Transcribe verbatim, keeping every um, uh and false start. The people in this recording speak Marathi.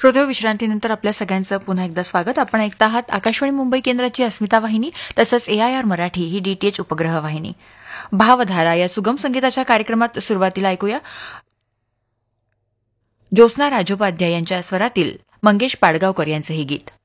श्रोते विश्रांतीनंतर आपल्या सगळ्यांचं पुन्हा एकदा स्वागत. आपण ऐकता आहात आकाशवाणी मुंबई केंद्राची अस्मिता वाहिनी तसंच एआयआर मराठी ही डीटीएच उपग्रह वाहिनी. भावधारा या सुगम संगीताच्या कार्यक्रमात सुरुवातीला ऐकूया ज्योत्स्ना राजोपाध्याय यांच्या स्वरातील मंगेश पाडगावकर यांचं हे गीत.